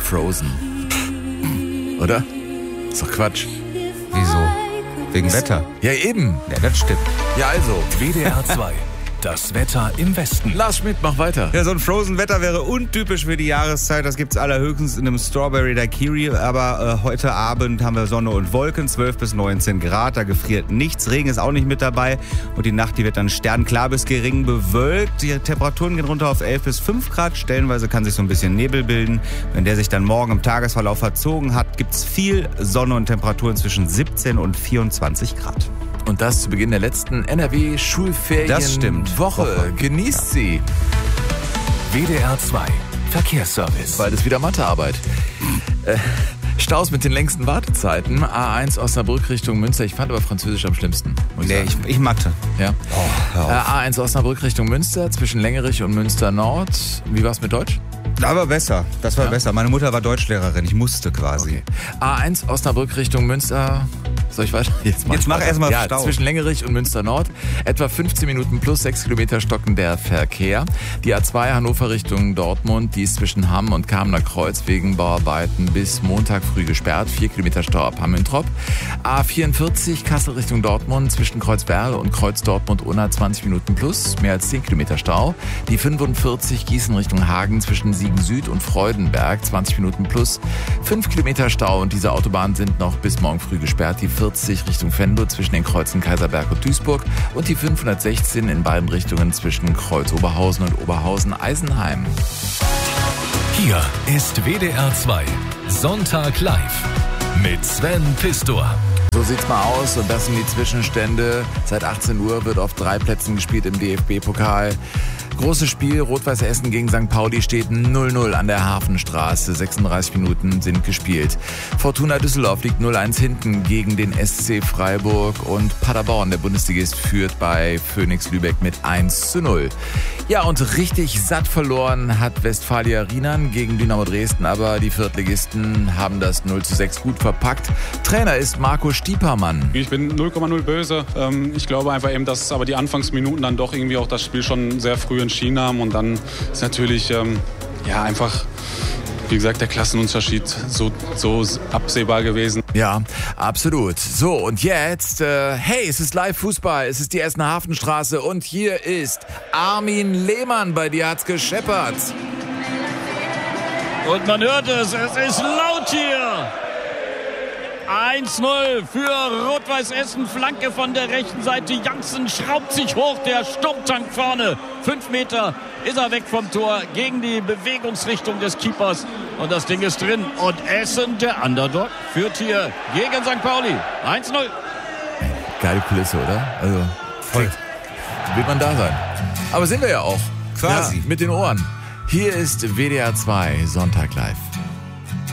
Frozen. Oder? Ist doch Quatsch. Wieso? Wegen Wetter? Ja, eben. Ja, das stimmt. Ja, also. WDR 2. Das Wetter im Westen. Lars Schmidt, mach weiter. Ja, so ein Frozen-Wetter wäre untypisch für die Jahreszeit. Das gibt's allerhöchstens in einem Strawberry Daiquiri. Aber heute Abend haben wir Sonne und Wolken, 12 bis 19 Grad. Da gefriert nichts. Regen ist auch nicht mit dabei. Und die Nacht, die wird dann sternklar bis gering bewölkt. Die Temperaturen gehen runter auf 11 bis 5 Grad. Stellenweise kann sich so ein bisschen Nebel bilden. Wenn der sich dann morgen im Tagesverlauf verzogen hat, gibt's viel Sonne und Temperaturen zwischen 17 und 24 Grad. Und das zu Beginn der letzten NRW-Schulferienwoche. Das stimmt. Genießt sie. WDR 2. Verkehrsservice. Bald ist wieder Mathearbeit. Staus mit den längsten Wartezeiten. A1 Osnabrück Richtung Münster. Ich fand aber Französisch am schlimmsten. Ich Mathe. Ja. A1 Osnabrück Richtung Münster zwischen Längerich und Münster Nord. Wie war's mit Deutsch? Aber besser. Das war besser. Meine Mutter war Deutschlehrerin. Ich musste quasi. Okay. A1 Osnabrück Richtung Münster. Soll ich weiter? Jetzt mach erstmal Stau. Zwischen Längerich und Münster Nord. Etwa 15 Minuten plus 6 Kilometer stockender Verkehr. Die A2 Hannover Richtung Dortmund. Die ist zwischen Hamm und Kamener Kreuz wegen Bauarbeiten bis Montag früh gesperrt. 4 Kilometer Stau ab Hamm-Introp. A44 Kassel Richtung Dortmund. Zwischen Kreuzberg und Kreuz Dortmund-Unna 20 Minuten plus. Mehr als 10 Kilometer Stau. Die 45 Gießen Richtung Hagen zwischen Siegen Süd und Freudenberg. 20 Minuten plus. 5 Kilometer Stau. Und diese Autobahnen sind noch bis morgen früh gesperrt. Die 40 Richtung Venlo zwischen den Kreuzen Kaiserberg und Duisburg und die 516 in beiden Richtungen zwischen Kreuz Oberhausen und Oberhausen-Eisenheim. Hier ist WDR 2. Sonntag live mit Sven Pistor. So sieht's mal aus und das sind die Zwischenstände. Seit 18 Uhr wird auf 3 Plätzen gespielt im DFB-Pokal. Großes Spiel, Rot-Weiß Essen gegen St. Pauli steht 0-0 an der Hafenstraße. 36 Minuten sind gespielt. Fortuna Düsseldorf liegt 0-1 hinten gegen den SC Freiburg und Paderborn, der Bundesligist, führt bei Phoenix Lübeck mit 1-0. Ja, und richtig satt verloren hat Westfalia Riemann gegen Dynamo Dresden, aber die Viertligisten haben das 0-6 gut verpackt. Trainer ist Marco Stiepermann. Ich bin 0,0 böse. Ich glaube einfach eben, dass aber die Anfangsminuten dann doch irgendwie auch das Spiel schon sehr früh entschieden haben und dann ist natürlich einfach, wie gesagt, der Klassenunterschied so absehbar gewesen. Ja, absolut. So, und jetzt, hey, es ist Live-Fußball, es ist die Essener Hafenstraße und hier ist Armin Lehmann. Bei dir hat's gescheppert. Und man hört es ist laut hier. 1-0 für Rot-Weiß Essen, Flanke von der rechten Seite. Janssen schraubt sich hoch, der Sturmtank vorne. 5 Meter ist er weg vom Tor gegen die Bewegungsrichtung des Keepers. Und das Ding ist drin. Und Essen, der Underdog, führt hier gegen St. Pauli. 1-0. Geile Kulisse, oder? Also, voll. Will man da sein. Aber sind wir ja auch. Quasi. Ja, mit den Ohren. Hier ist WDR 2 Sonntag live.